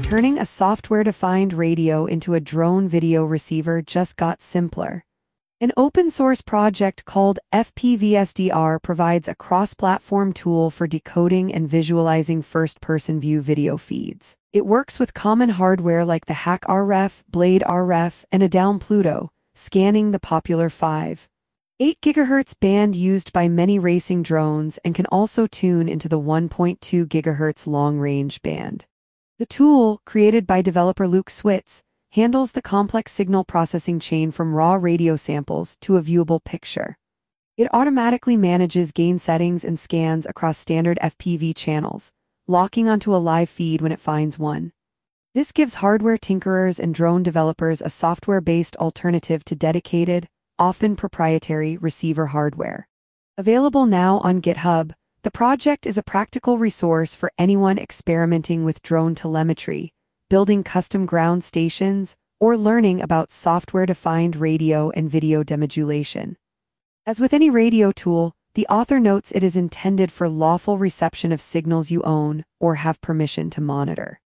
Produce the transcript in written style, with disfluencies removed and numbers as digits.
Turning a software-defined radio into a drone video receiver just got simpler. An open-source project called FPVSDR provides a cross-platform tool for decoding and visualizing first-person view video feeds. It works with common hardware like the HackRF, Blade RF, and ADALM Pluto, scanning the popular 5.8 GHz band used by many racing drones and can also tune into the 1.2 GHz long-range band. The tool, created by developer Luke Switz, handles the complex signal processing chain from raw radio samples to a viewable picture. It automatically manages gain settings and scans across standard FPV channels, locking onto a live feed when it finds one. This gives hardware tinkerers and drone developers a software-based alternative to dedicated, often proprietary receiver hardware. Available now on GitHub, the project is a practical resource for anyone experimenting with drone telemetry, building custom ground stations, or learning about software-defined radio and video demodulation. As with any radio tool, the author notes it is intended for lawful reception of signals you own or have permission to monitor.